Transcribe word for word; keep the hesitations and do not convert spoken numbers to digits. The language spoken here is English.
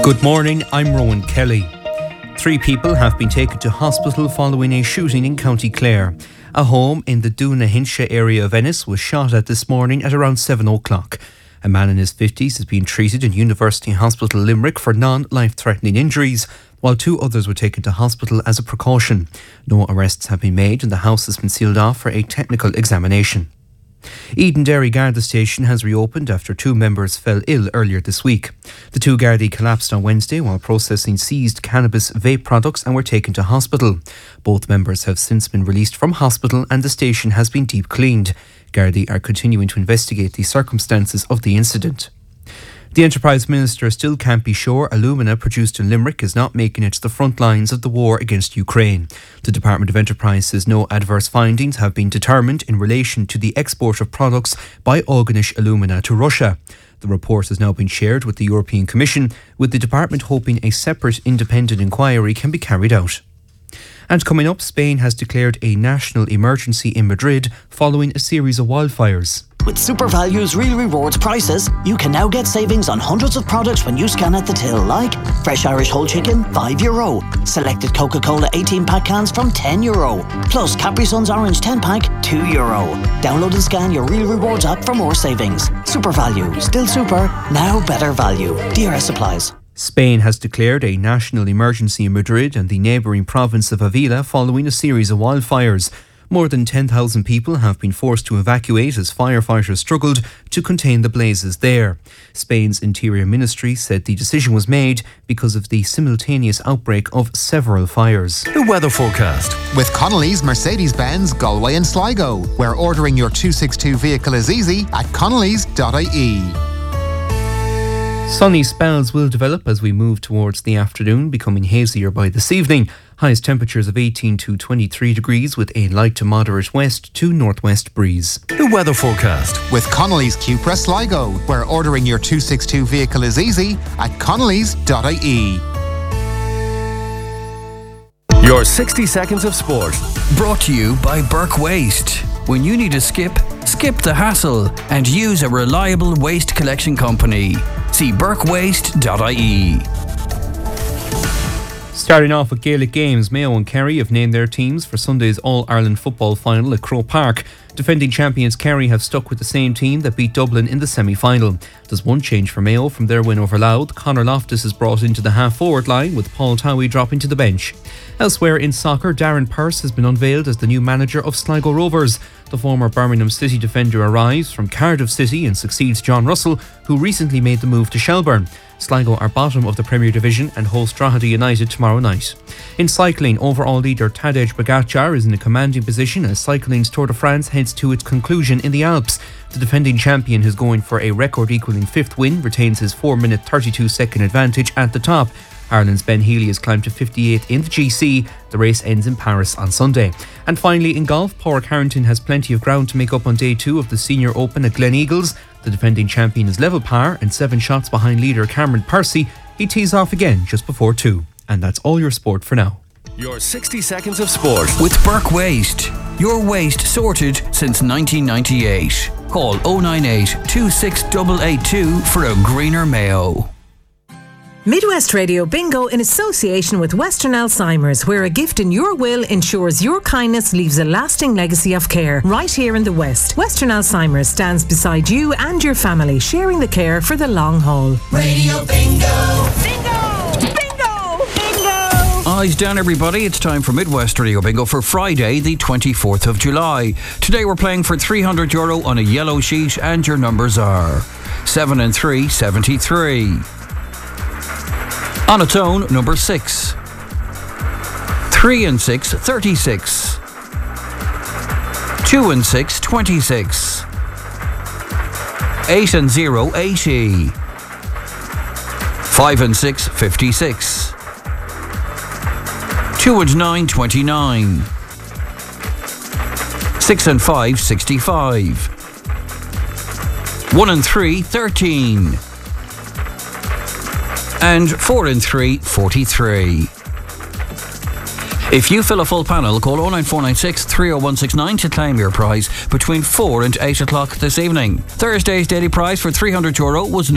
Good morning, I'm Rowan Kelly. Three people have been taken to hospital following a shooting in County Clare. A home in the Duna-Hinsha area of Ennis was shot at this morning at around seven o'clock. A man in his fifties has been treated in University Hospital Limerick for non-life-threatening injuries, while two others were taken to hospital as a precaution. No arrests have been made and the house has been sealed off for a technical examination. Edenderry Garda Station has reopened after two members fell ill earlier this week. The two Gardaí collapsed on Wednesday while processing seized cannabis vape products and were taken to hospital. Both members have since been released from hospital and the station has been deep cleaned. Gardaí are continuing to investigate the circumstances of the incident. The Enterprise Minister still can't be sure alumina produced in Limerick is not making it to the front lines of the war against Ukraine. The Department of Enterprise says no adverse findings have been determined in relation to the export of products by Aughanish Alumina to Russia. The report has now been shared with the European Commission, with the department hoping a separate independent inquiry can be carried out. And coming up, Spain has declared a national emergency in Madrid following a series of wildfires. With SuperValue's Real Rewards prices, you can now get savings on hundreds of products when you scan at the till, like fresh Irish whole chicken, five euro. Selected Coca-Cola eighteen pack cans from ten euro. Plus Capri Sun's Orange ten pack, two euro. Download and scan your Real Rewards app for more savings. SuperValue, still super, now better value. D R S applies. Spain has declared a national emergency in Madrid and the neighbouring province of Avila following a series of wildfires. More than ten thousand people have been forced to evacuate as firefighters struggled to contain the blazes there. Spain's Interior Ministry said the decision was made because of the simultaneous outbreak of several fires. The weather forecast with Connolly's Mercedes-Benz Galway and Sligo, where ordering your two sixty-two vehicle is easy at connellys dot I E. Sunny spells will develop as we move towards the afternoon, becoming hazier by this evening. Highest temperatures of eighteen to twenty-three degrees with a light to moderate west to northwest breeze. The weather forecast with Connolly's Cupra Sligo, where ordering your two sixty-two vehicle is easy at connellys dot I E. Your sixty seconds of sport, brought to you by Burke Waste. When you need a skip, skip the hassle and use a reliable waste collection company. See burke waste dot I E. Starting off with Gaelic games, Mayo and Kerry have named their teams for Sunday's All-Ireland football final at Croke Park. Defending champions Kerry have stuck with the same team that beat Dublin in the semi-final. There's one change for Mayo from their win over Louth. Conor Loftus is brought into the half-forward line, with Paul Towie dropping to the bench. Elsewhere in soccer, Darren Pearce has been unveiled as the new manager of Sligo Rovers. The former Birmingham City defender arrives from Cardiff City and succeeds John Russell, who recently made the move to Shelbourne. Sligo are bottom of the Premier Division and host Drogheda United tomorrow night. In cycling, overall leader Tadej Pogačar is in a commanding position as cycling's Tour de France heads to its conclusion in the Alps. The defending champion, who's going for a record-equalling fifth win, retains his four minute thirty-two second advantage at the top. Ireland's Ben Healy has climbed to fifty-eighth in the G C. The race ends in Paris on Sunday. And finally, in golf, Pádraig Harrington has plenty of ground to make up on day two of the Senior Open at Glen Eagles. The defending champion is level par and seven shots behind leader Cameron Percy. He tees off again just before two. And that's all your sport for now. Your sixty seconds of sport with Burke Waste. Your waste sorted since nineteen ninety-eight. Call oh nine eight, two six eight eight two for a greener Mayo. Midwest Radio Bingo in association with Western Alzheimer's, where a gift in your will ensures your kindness leaves a lasting legacy of care right here in the West. Western Alzheimer's stands beside you and your family, sharing the care for the long haul. Radio Bingo! Bingo! Bingo! Bingo! Eyes down, everybody. It's time for Midwest Radio Bingo for Friday, the twenty-fourth of July. Today we're playing for three hundred euro on a yellow sheet, and your numbers are seven and three, seventy-three. On its own, number six. Three and six, thirty-six. Two and six, twenty-six. Eight and zero, eighty. Five and six, fifty-six. Two and nine, twenty-nine. Six and five, sixty-five. One and three, thirteen. And four and three, forty-three. If you fill a full panel, call oh nine four nine six, three oh one six nine to claim your prize between four and eight o'clock this evening. Thursday's daily prize for three hundred euro was